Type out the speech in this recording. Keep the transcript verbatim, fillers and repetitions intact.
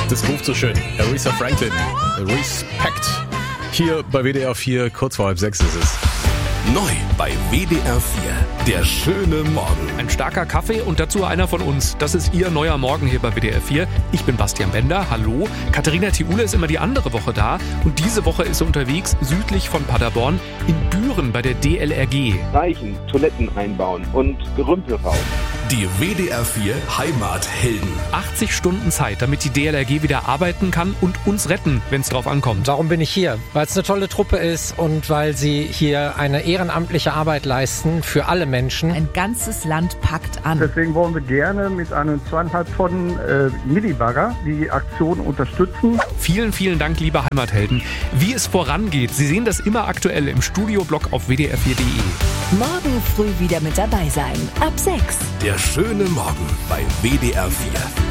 Das ruft so schön. Aretha Franklin. Respect. Hier bei W D R vier, kurz vor halb sechs ist es. Neu bei W D R vier, der schöne Morgen. Ein starker Kaffee und dazu einer von uns. Das ist Ihr neuer Morgen hier bei W D R vier. Ich bin Bastian Bender, hallo. Katharina Thiule ist immer die andere Woche da. Und diese Woche ist sie unterwegs südlich von Paderborn in Büren bei der D L R G. Reichen, Toiletten einbauen und Gerümpel raus. Die W D R vier Heimathelden. achtzig Stunden Zeit, damit die D L R G wieder arbeiten kann und uns retten, wenn es drauf ankommt. Warum bin ich hier? Weil es eine tolle Truppe ist und weil sie hier eine ehrenamtliche Arbeit leisten für alle Menschen. Ein ganzes Land packt an. Deswegen wollen wir gerne mit einem zweieinhalb Tonnen äh, Minibagger die Aktion unterstützen. Vielen, vielen Dank, liebe Heimathelden. Wie es vorangeht, Sie sehen das immer aktuell im Studioblog auf w d r vier punkt d e. Morgen früh wieder mit dabei sein. Ab sechs. Der schöne Morgen bei W D R vier.